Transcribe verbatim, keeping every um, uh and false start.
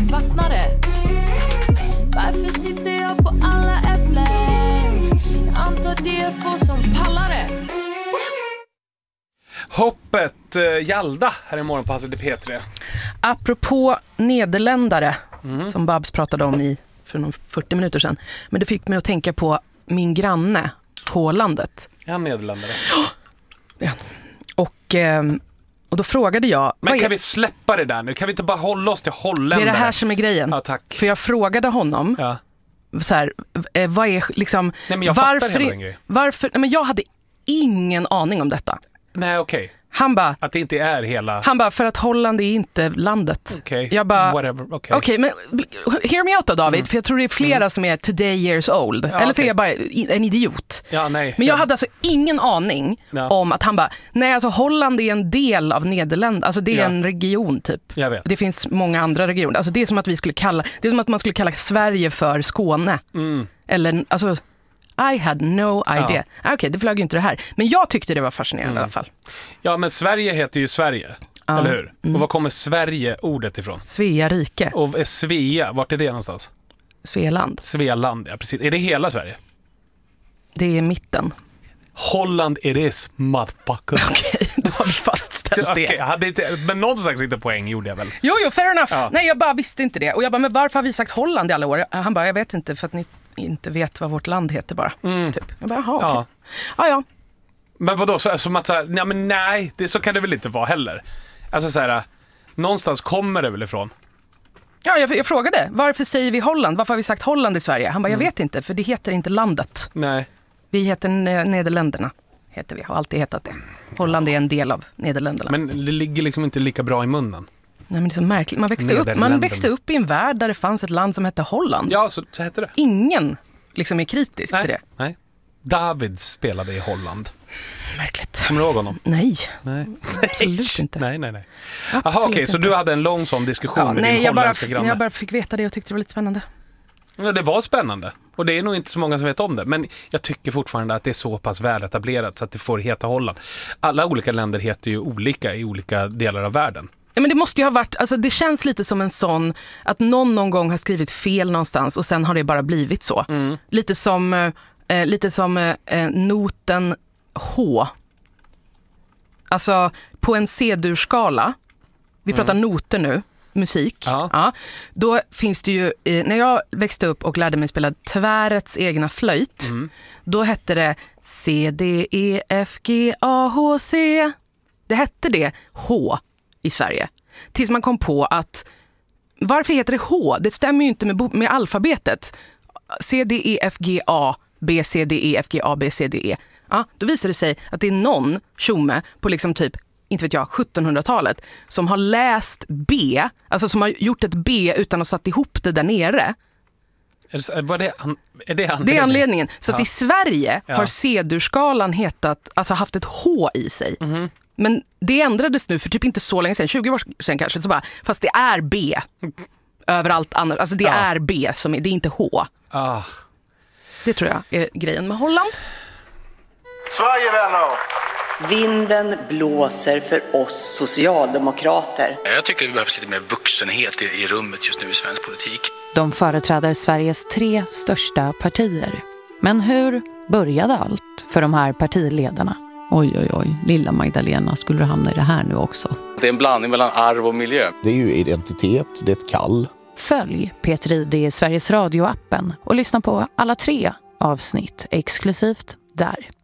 fattar det. Varför sitter jag på alla äpplen? Jag antar det är få som pallar det. Hoppet eh, Jalda här i morgonpasset i P tre. Apropå nederländare, Mm. som Babs pratade om i för någon fyrtio minuter sedan. Men det fick mig att tänka på min granne på landet. Är han nederländare? Ja. Och, ehm, och då frågade jag... Men vad kan är... vi släppa det där nu? Kan vi inte bara hålla oss till holländare? Det är det här som är grejen. Ja, tack. För jag frågade honom... Ja. Så här, eh, vad är liksom... Nej, men jag varför, fattar hela den grejen. varför, nej, men jag hade ingen aning om detta. Nej, okej. Okay. Han bara... Att det inte är hela... Han bara, för att Holland är inte landet. Okej, okay. Jag bara... Whatever, okej. Okay. Okej, okay, men hear me out då, David. Mm. För jag tror det är flera mm. som är today years old. Ja, Eller så okay. är jag bara en idiot. Ja, nej. Men jag ja. hade alltså ingen aning ja. om att han bara... Nej, alltså Holland är en del av Nederländerna. Alltså det är ja. en region typ. Jag vet. Det finns många andra regioner. Alltså det är som att vi skulle kalla... Det är som att man skulle kalla Sverige för Skåne. Mm. Eller, alltså... I had no idea. Ja. Okej, okay, det flög ju inte det här. Men jag tyckte det var fascinerande mm. i alla fall. Ja, men Sverige heter ju Sverige. Ja. Eller hur? Mm. Och var kommer Sverige-ordet ifrån? Svea rike. Och är Svea, vart är det någonstans? Svealand. Svealand, ja precis. Är det hela Sverige? Det är mitten. Holland it is, motherfucker. Okej, okay, då har vi fastställt okay, det. Jag hade inte, men någonstans inte poäng gjorde jag väl. Jo, jo, fair enough. Ja. Nej, jag bara visste inte det. Och jag bara, men varför har vi sagt Holland i alla år? Han bara, jag vet inte, för att ni inte vet vad vårt land heter bara. Mm. Typ. Jag bara, jaha, okej. Ja. Okay. Ah, ja. Men vadå, så, som att så här, nej, men nej, det, så kan det väl inte vara heller. Alltså så här, någonstans kommer det väl ifrån. Ja, jag, jag frågade, varför säger vi Holland? Varför har vi sagt Holland i Sverige? Han bara, mm. jag vet inte, för det heter inte landet. Nej. Vi heter Nederländerna, heter vi, har alltid hetat det. Holland är en del av Nederländerna. Men det ligger liksom inte lika bra i munnen. Nej, men det är så märkligt. Man växte, upp, man växte upp i en värld där det fanns ett land som hette Holland. Ja, så, så hette det. Ingen liksom är kritisk nej, till det. Nej. David spelade i Holland. Märkligt. Kommer du ihåg honom? Nej. Nej. Absolut inte. Nej, nej, nej. Jaha, okej, okay, så du hade en lång sån diskussion ja, med nej, din jag holländska bara, granne. jag bara fick veta det och tyckte det var lite spännande. Ja, det var spännande. Och det är nog inte så många som vet om det. Men jag tycker fortfarande att det är så pass väl etablerat så att det får heta Holland. Alla olika länder heter ju olika i olika delar av världen. Ja, men det måste ju ha varit, alltså det känns lite som en sån att någon någon gång har skrivit fel någonstans och sen har det bara blivit så. Mm. Lite som, eh, lite som eh, noten H. Alltså på en C-dur-skala, vi pratar mm. noter nu, musik, ja. Ja, då finns det ju, eh, när jag växte upp och lärde mig spela tvärets egna flöjt, mm. då hette det C, D, E, F, G, A, H, C. Det hette det H i Sverige. Tills man kom på att varför heter det H? Det stämmer ju inte med, med alfabetet. C, D, E, F, G, A, B, C, D, E, F, G, A, B, C, D, E. Ja, då visar det sig att det är någon tjomme på liksom typ, inte vet jag, sjuttonhundratalet som har läst B, alltså som har gjort ett B utan att satt ihop det där nere. Är det, var det, är det anledningen? Det är anledningen. Så att ja. i Sverige ja. har C-dur-skalan hetat, alltså haft ett H i sig. Mm-hmm. Men det ändrades nu för typ inte så länge sedan, tjugo år sedan kanske, så bara, fast det är B överallt annat. Alltså det ja. är B, som är, det är inte H. Ah. Det tror jag är grejen med Holland. Sverige, vänner! Vinden blåser för oss socialdemokrater. Jag tycker att vi behöver lite mer vuxenhet i, i rummet just nu i svensk politik. De företräder Sveriges tre största partier. Men hur började allt för de här partiledarna? Oj, oj, oj. Lilla Magdalena, skulle du hamna i det här nu också? Det är en blandning mellan arv och miljö. Det är ju identitet, det är ett kall. Följ Peter I D i Sveriges Radio-appen och lyssna på alla tre avsnitt exklusivt där.